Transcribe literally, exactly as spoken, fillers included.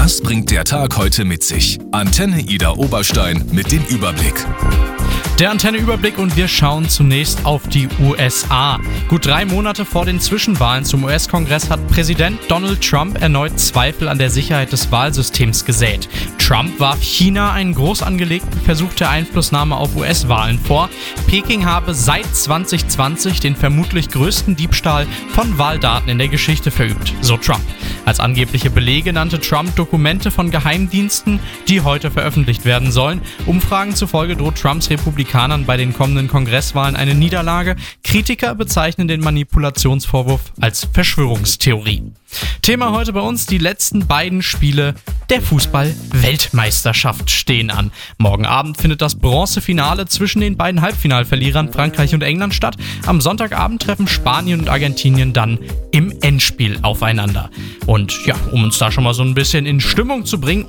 Was bringt der Tag heute mit sich? Antenne Ida Oberstein mit dem Überblick. Der Antenne-Überblick und wir schauen zunächst auf die U S A. Gut drei Monate vor den Zwischenwahlen zum U S-Kongress hat Präsident Donald Trump erneut Zweifel an der Sicherheit des Wahlsystems gesät. Trump warf China einen groß angelegten Versuch der Einflussnahme auf U S-Wahlen vor. Peking habe seit zwanzig zwanzig den vermutlich größten Diebstahl von Wahldaten in der Geschichte verübt, so Trump. Als angebliche Belege nannte Trump Dokumente von Geheimdiensten, die heute veröffentlicht werden sollen. Umfragen zufolge droht Trumps Republikanern bei den kommenden Kongresswahlen eine Niederlage. Kritiker bezeichnen den Manipulationsvorwurf als Verschwörungstheorie. Thema heute bei uns: die letzten beiden Spiele der Fußball-Weltmeisterschaft stehen an. Morgen Abend findet das Bronzefinale zwischen den beiden Halbfinalverlierern Frankreich und England statt. Am Sonntagabend treffen Spanien und Argentinien dann im Endspiel aufeinander. Und ja, um uns da schon mal so ein bisschen in Stimmung zu bringen